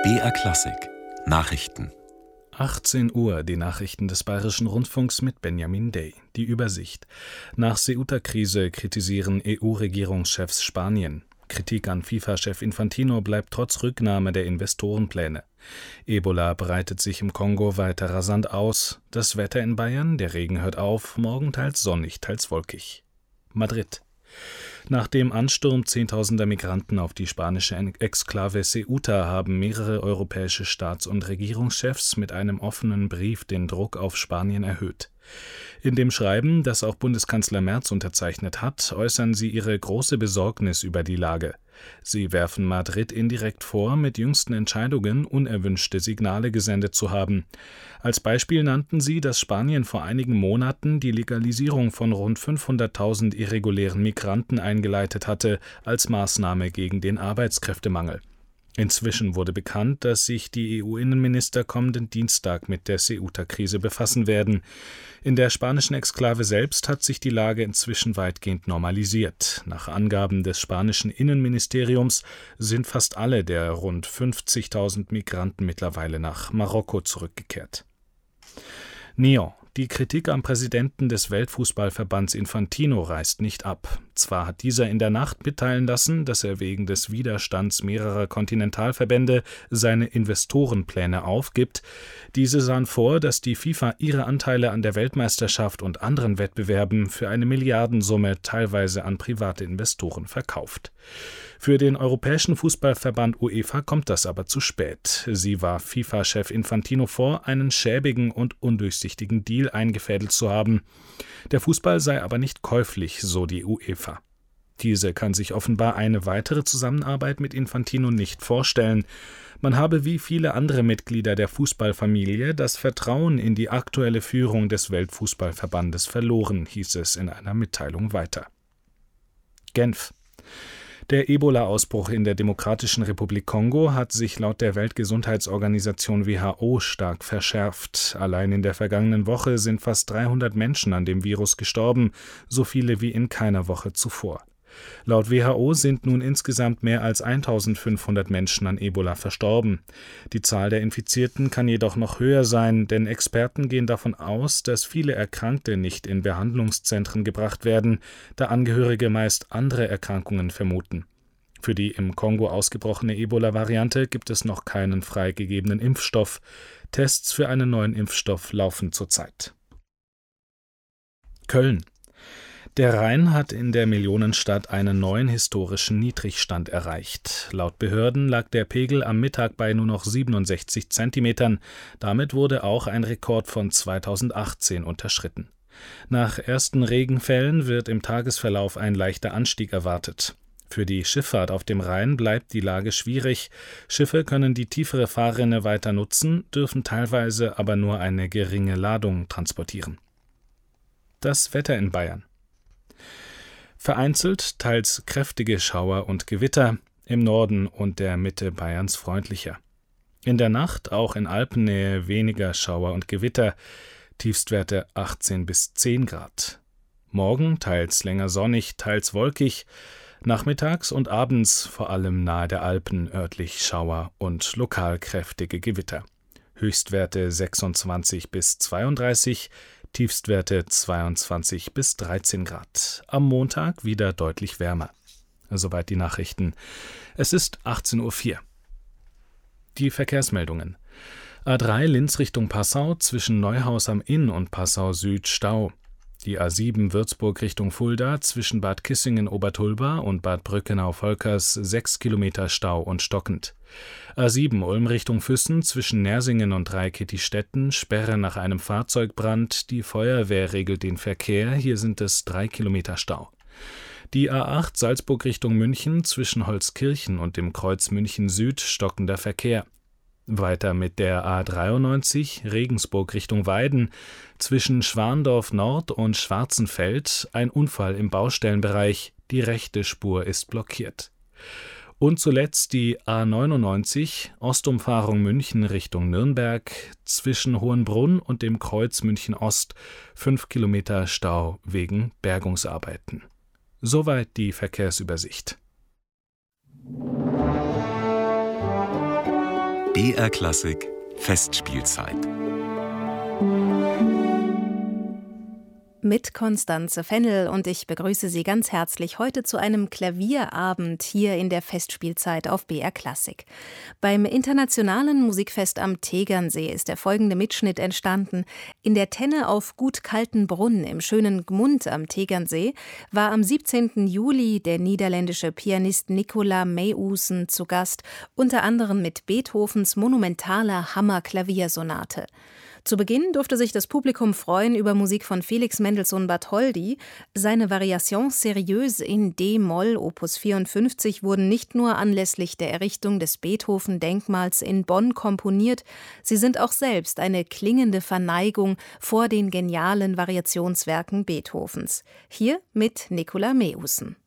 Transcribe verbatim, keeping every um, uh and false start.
B R Klassik Nachrichten. achtzehn Uhr, die Nachrichten des Bayerischen Rundfunks mit Benjamin Day. Die Übersicht. Nach Ceuta-Krise kritisieren E U-Regierungschefs Spanien. Kritik an FIFA-Chef Infantino bleibt trotz Rücknahme der Investorenpläne. Ebola breitet sich im Kongo weiter rasant aus. Das Wetter in Bayern, der Regen hört auf, morgen teils sonnig, teils wolkig. Madrid. Nach dem Ansturm zehntausender Migranten auf die spanische Exklave Ceuta haben mehrere europäische Staats- und Regierungschefs mit einem offenen Brief den Druck auf Spanien erhöht. In dem Schreiben, das auch Bundeskanzler Merz unterzeichnet hat, äußern sie ihre große Besorgnis über die Lage. Sie werfen Madrid indirekt vor, mit jüngsten Entscheidungen unerwünschte Signale gesendet zu haben. Als Beispiel nannten sie, dass Spanien vor einigen Monaten die Legalisierung von rund fünfhunderttausend irregulären Migranten eingeleitet hatte, als Maßnahme gegen den Arbeitskräftemangel. Inzwischen wurde bekannt, dass sich die E U-Innenminister kommenden Dienstag mit der Ceuta-Krise befassen werden. In der spanischen Exklave selbst hat sich die Lage inzwischen weitgehend normalisiert. Nach Angaben des spanischen Innenministeriums sind fast alle der rund fünfzigtausend Migranten mittlerweile nach Marokko zurückgekehrt. Nyon. Die Kritik am Präsidenten des Weltfußballverbands Infantino reißt nicht ab. Zwar hat dieser in der Nacht mitteilen lassen, dass er wegen des Widerstands mehrerer Kontinentalverbände seine Investorenpläne aufgibt. Diese sahen vor, dass die FIFA ihre Anteile an der Weltmeisterschaft und anderen Wettbewerben für eine Milliardensumme teilweise an private Investoren verkauft. Für den Europäischen Fußballverband UEFA kommt das aber zu spät. Sie warf FIFA-Chef Infantino vor, einen schäbigen und undurchsichtigen Deal eingefädelt zu haben. Der Fußball sei aber nicht käuflich, so die UEFA. Diese kann sich offenbar eine weitere Zusammenarbeit mit Infantino nicht vorstellen. Man habe wie viele andere Mitglieder der Fußballfamilie das Vertrauen in die aktuelle Führung des Weltfußballverbandes verloren, hieß es in einer Mitteilung weiter. Genf. Der Ebola-Ausbruch in der Demokratischen Republik Kongo hat sich laut der Weltgesundheitsorganisation W H O stark verschärft. Allein in der vergangenen Woche sind fast dreihundert Menschen an dem Virus gestorben, so viele wie in keiner Woche zuvor. Laut W H O sind nun insgesamt mehr als eintausendfünfhundert Menschen an Ebola verstorben. Die Zahl der Infizierten kann jedoch noch höher sein, denn Experten gehen davon aus, dass viele Erkrankte nicht in Behandlungszentren gebracht werden, da Angehörige meist andere Erkrankungen vermuten. Für die im Kongo ausgebrochene Ebola-Variante gibt es noch keinen freigegebenen Impfstoff. Tests für einen neuen Impfstoff laufen zurzeit. Köln. Der Rhein hat in der Millionenstadt einen neuen historischen Niedrigstand erreicht. Laut Behörden lag der Pegel am Mittag bei nur noch siebenundsechzig Zentimetern. Damit wurde auch ein Rekord von zweitausendachtzehn unterschritten. Nach ersten Regenfällen wird im Tagesverlauf ein leichter Anstieg erwartet. Für die Schifffahrt auf dem Rhein bleibt die Lage schwierig. Schiffe können die tiefere Fahrrinne weiter nutzen, dürfen teilweise aber nur eine geringe Ladung transportieren. Das Wetter in Bayern. Vereinzelt teils kräftige Schauer und Gewitter, im Norden und der Mitte Bayerns freundlicher. In der Nacht auch in Alpennähe weniger Schauer und Gewitter, Tiefstwerte achtzehn bis zehn Grad. Morgen teils länger sonnig, teils wolkig, nachmittags und abends vor allem nahe der Alpen örtlich Schauer und lokal kräftige Gewitter. Höchstwerte sechsundzwanzig bis zweiunddreißig, Tiefstwerte zweiundzwanzig bis dreizehn Grad. Am Montag wieder deutlich wärmer. Soweit die Nachrichten. Es ist achtzehn Uhr vier. Die Verkehrsmeldungen. A drei Linz Richtung Passau zwischen Neuhaus am Inn und Passau Süd Stau. Die A sieben Würzburg Richtung Fulda zwischen Bad Kissingen-Obertulba und Bad Brückenau-Volkers sechs Kilometer Stau und stockend. A sieben Ulm Richtung Füssen zwischen Nersingen und Reikittistetten Sperre nach einem Fahrzeugbrand. Die Feuerwehr regelt den Verkehr. Hier sind es drei Kilometer Stau. Die A acht Salzburg Richtung München zwischen Holzkirchen und dem Kreuz München Süd stockender Verkehr. Weiter mit der A dreiundneunzig Regensburg Richtung Weiden zwischen Schwandorf Nord und Schwarzenfeld ein Unfall im Baustellenbereich. Die rechte Spur ist blockiert. Und zuletzt die A neunundneunzig Ostumfahrung München Richtung Nürnberg zwischen Hohenbrunn und dem Kreuz München Ost fünf Kilometer Stau wegen Bergungsarbeiten. Soweit die Verkehrsübersicht. B R Klassik Festspielzeit. Mit Constanze Fennel und ich begrüße Sie ganz herzlich heute zu einem Klavierabend hier in der Festspielzeit auf B R Klassik. Beim Internationalen Musikfest am Tegernsee ist der folgende Mitschnitt entstanden. In der Tenne auf Gut Kaltenbrunn im schönen Gmund am Tegernsee war am siebzehnten Juli der niederländische Pianist Nicola Meeuwsen zu Gast, unter anderem mit Beethovens monumentaler Hammer-Klaviersonate. Zu Beginn durfte sich das Publikum freuen über Musik von Felix Mendelssohn Bartholdy. Seine Variation Sérieuse in D-Moll, Opus vierundfünfzig, wurden nicht nur anlässlich der Errichtung des Beethoven-Denkmals in Bonn komponiert, sie sind auch selbst eine klingende Verneigung vor den genialen Variationswerken Beethovens. Hier mit Nicola Meeuwsen.